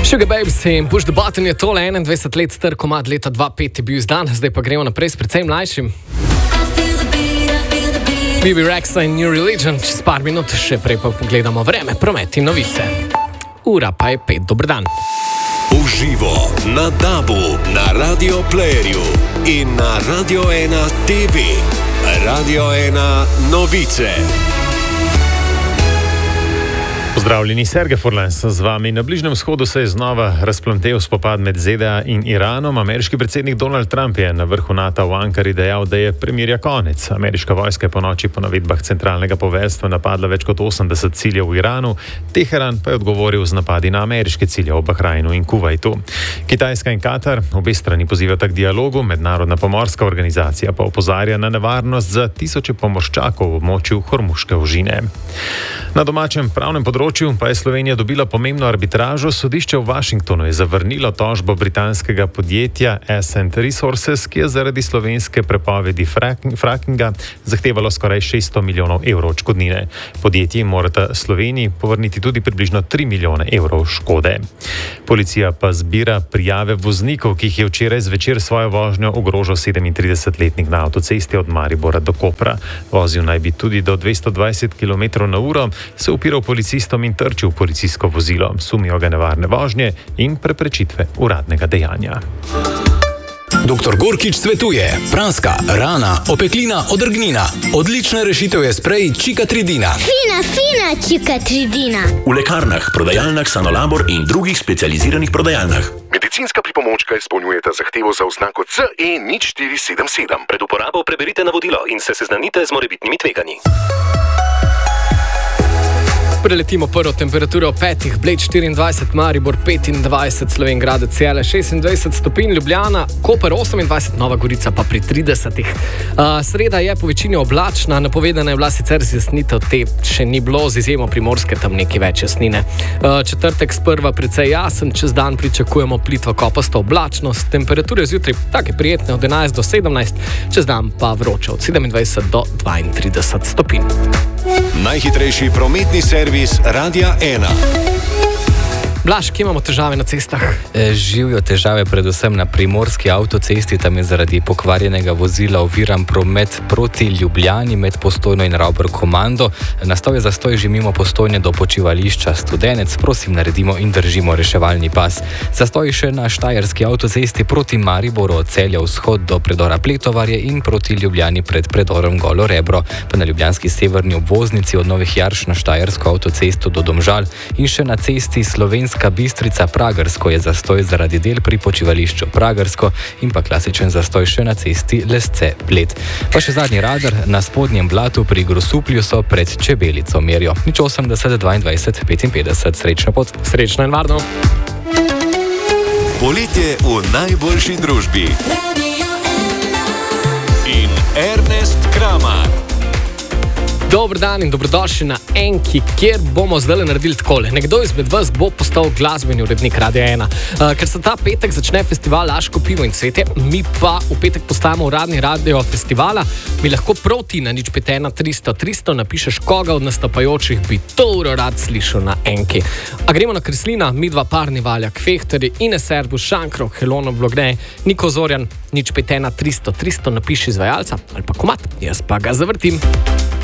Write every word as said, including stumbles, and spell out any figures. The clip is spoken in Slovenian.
Sugar Babes in Push the Button je tole, enaindvajset let star komad, leta dva tisoč pet je bil izdan, zdaj pa gremo naprej s precej mlajšim. B B Rexa in New Religion, čez par minut, še prej pa pogledamo vreme, promet in novice. Ura pa je pet, dober dan. Uživo na Dabu, na Radio Playerju in na Radio ena T V. Radio ena novice. Pozdravljeni, Sergej Furlan z vami. Na Bližnjem vzhodu se je znova razplamtel spopad med Z D A in Iranom. Ameriški predsednik Donald Trump je na vrhu NATO v Ankari dejal, da je premirja konec. Ameriška vojska je po noči po navedbah centralnega poveljstva napadla več kot osemdeset ciljev v Iranu. Teheran pa je odgovoril z napadi na ameriške cilje v Bahrajnu in Kuvajtu. Kitajska in Katar, obe strani pozivata k dialogu, mednarodna pomorska organizacija pa opozarja na nevarnost za tisoče pomorščakov v območju Hormuške ožine. Na domačem pravnem področju pa je Slovenija dobila pomembno arbitražo. Sodišče v Washingtonu je zavrnilo tožbo britanskega podjetja Ascent Resources, ki je zaradi slovenske prepovedi frackinga zahtevalo skoraj šeststo milijonov evrov odškodnine. Podjetji morata Sloveniji povrniti tudi približno tri milijone evrov škode. Policija pa zbira prijave voznikov, ki jih je včeraj zvečer svojo vožnjo ogrožal sedemintridesetletnik na avtocesti od Maribora do Kopra. Vozil naj bi tudi do dvesto dvajset kilometrov na uro, se upiral policistom in trčil v policijsko vozilo. Sumijo ga nevarne vožnje in preprečitve uradnega dejanja. doktor Gorkič svetuje: praska, rana, opeklina, odrgnina. Odlična rešitev je sprej Čikatridina. Fina, fina Čikatridina. V lekarnah, prodajalnah Sanolabor in drugih specializiranih prodajalnah. Medicinska pripomočka izpolnjujeta zahtevo za oznako C E nič štiri sedem sedem. Pred uporabo preberite navodilo in se seznanite z morebitnimi tveganji. Preletimo prvo temperaturo petih, Bled štiriindvajset, Maribor petindvajset, Slovenj Gradec Celje šestindvajset stopinj, Ljubljana, Koper osemindvajset, Nova Gorica pa pri tridesetih. Uh, sreda je po večini oblačna, napovedana je bila sicer zjasnitev, te še ni bilo, z izjemo Primorske tam nekaj več jasnine. Uh, četrtek sprva precej jasen, čez dan pričakujemo plitvo kopasto oblačnost, temperature zjutraj take prijetne od enajst do sedemnajst, čez dan pa vroče od sedemindvajset do dvaintrideset stopinj. Najhitrejši prometni servis Radia ena. Blaž, kje imamo težave na cestah? E, živijo težave predvsem na primorski avtocesti, tam je zaradi pokvarjenega vozila oviran promet proti Ljubljani med Postojno in Ravbor komando. Nastal je zastoj že mimo Postojne do počivališča Studenec. Prosim, naredimo in držimo reševalni pas. Zastoj še na štajerski avtocesti proti Mariboru od Celja vzhod do predora Pletovarje in proti Ljubljani pred predorom Golo Rebro. Pa na ljubljanski severni obvoznici od Novih Jarš na štajersko avtocesto do Domžal in še na cesti Slovenska Bistrica Pragersko je zastoj zaradi del pri počivališču Pragersko in pa klasičen zastoj še na cesti Lesce Bled. Pa še zadnji radar na spodnjem blatu pri Grosuplju so pred Čebelico merijo. nič osemdeset, dvaindvajset, petinpetdeset. Srečno pot. Srečno in varno. Poletje v najboljši družbi. In Ernest Kramar. Dober dan in dobrodošli na Enki, kjer bomo zdaj naredili takole. Nekdo izmed vas bo postal glasbeni urednik Radia ena. Uh, ker se ta petek začne festival Laško pivo in cvetje, mi pa v petek postajamo uradni radio festivala. Mi lahko prav ti na nič pet ena tristo tristo napišeš, koga od nastopajočih bi to uro rad slišal na Enki. A gremo na Kreslina, midva Parni Valjak, Fehteri, Ines Serbu, Šankrov, Helono Blogne, Niko Zorjan, nič pet ena tristo tristo napiši izvajalca ali pa komad, jaz pa ga zavrtim.